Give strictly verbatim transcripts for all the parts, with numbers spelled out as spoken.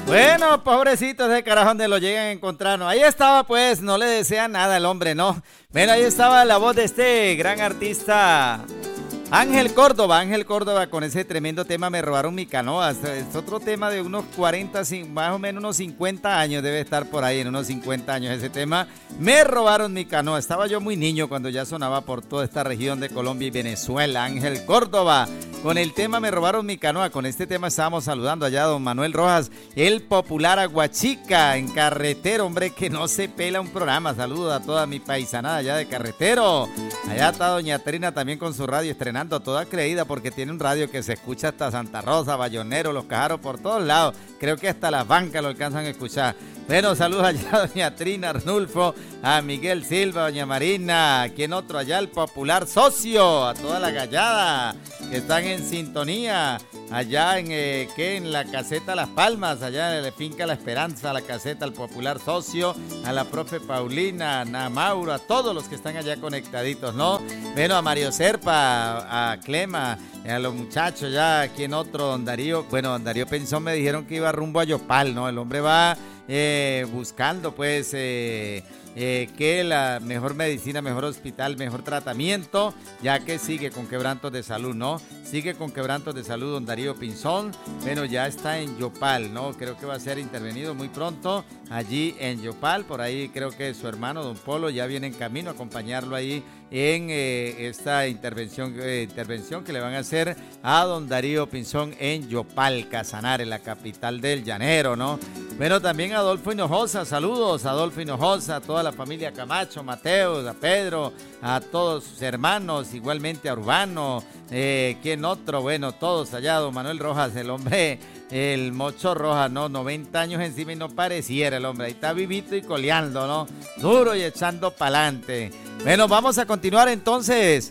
Bueno, pobrecitos de carajo donde lo llegan a encontrar, ¿no? Ahí estaba, pues, no le desea nada al hombre, ¿no? Bueno, ahí estaba la voz de este gran artista Ángel Córdoba, Ángel Córdoba con ese tremendo tema Me robaron mi canoa. Es otro tema de unos cuarenta, más o menos unos cincuenta años, debe estar por ahí en unos cincuenta años ese tema. Me robaron mi canoa. Estaba yo muy niño cuando ya sonaba por toda esta región de Colombia y Venezuela. Ángel Córdoba con el tema Me robaron mi canoa. Con este tema estábamos saludando allá a don Manuel Rojas, el popular Aguachica en Carretero, hombre, que no se pela un programa. Saludos a toda mi paisanada allá de Carretero. Allá está doña Trina también con su radio estrenando toda creída porque tiene un radio que se escucha hasta Santa Rosa, Bayonero, Los Cajaros, por todos lados. Creo que hasta las bancas lo alcanzan a escuchar. Bueno, saludos allá a doña Trina, Arnulfo, a Miguel Silva, doña Marina, ¿quién otro allá? El popular socio, a toda la gallada que están en sintonía, allá en, eh, ¿qué? En la caseta Las Palmas, allá en la finca La Esperanza, la caseta, el popular socio, a la profe Paulina, a Mauro, a todos los que están allá conectaditos, ¿no? Bueno, a Mario Serpa, a Clema, a los muchachos ya, ¿quién otro? Don Darío, bueno, don Darío Pinzón me dijeron que iba rumbo a Yopal, ¿no? El hombre va eh, buscando, pues, eh, eh, que la mejor medicina, mejor hospital, mejor tratamiento, ya que sigue con quebrantos de salud, ¿no? Sigue con quebrantos de salud don Darío Pinzón. Bueno, ya está en Yopal, ¿no? Creo que va a ser intervenido muy pronto allí en Yopal. Por ahí creo que su hermano, don Polo, ya viene en camino a acompañarlo ahí en eh, esta intervención, eh, intervención que le van a hacer a don Darío Pinzón en Yopal, Casanare, la capital del llanero, ¿no? Bueno, también a Adolfo Hinojosa, saludos a Adolfo Hinojosa, a toda la familia Camacho, Mateo, a Pedro, a todos sus hermanos, igualmente a Urbano, eh, ¿quién otro? Bueno, todos allá, don Manuel Rojas, el hombre, el Mocho Rojas, ¿no? noventa años encima y no pareciera el hombre, ahí está vivito y coleando, ¿no? Duro y echando pa'lante. Bueno, vamos a continuar entonces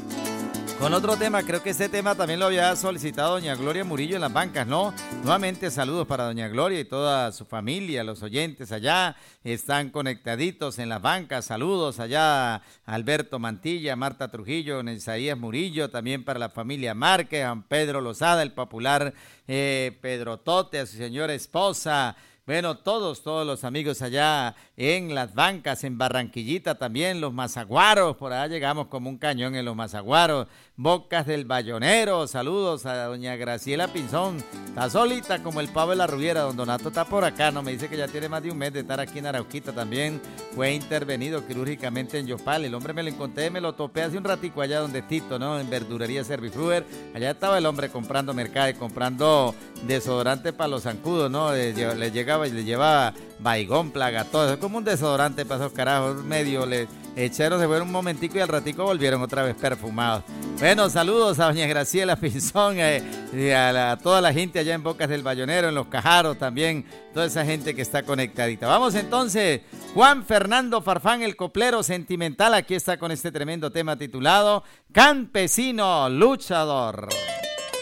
con otro tema. Creo que este tema también lo había solicitado doña Gloria Murillo en las bancas, ¿no? Nuevamente saludos para doña Gloria y toda su familia, los oyentes allá están conectaditos en las bancas. Saludos allá a Alberto Mantilla, Marta Trujillo, Isaías Murillo, también para la familia Márquez, Juan Pedro Lozada, el popular eh, Pedro Tote, a su señora esposa. Bueno, todos, todos los amigos allá en las bancas, en Barranquillita también, los Mazaguaros, por allá llegamos como un cañón en los Mazaguaros, Bocas del Bayonero, saludos a doña Graciela Pinzón, está solita como el pavo de la Rubiera, don Donato está por acá, no me dice que ya tiene más de un mes de estar aquí en Arauquita también, fue intervenido quirúrgicamente en Yopal, el hombre me lo encontré, me lo topé hace un ratico allá donde Tito, ¿no? En Verdurería Servifluer, allá estaba el hombre comprando mercado y comprando desodorante para los zancudos, ¿no? Le, le llegaba y le llevaba Baigón, Plaga, todo eso, como un desodorante para esos carajos, medio le echaron, se fueron un momentico y al ratico volvieron otra vez perfumados. Bueno, saludos a doña Graciela Pinzón, eh, y a, la, a toda la gente allá en Bocas del Bayonero, en Los Cajaros también, toda esa gente que está conectadita. Vamos entonces, Juan Fernando Farfán, el coplero sentimental, aquí está con este tremendo tema titulado Campesino Luchador.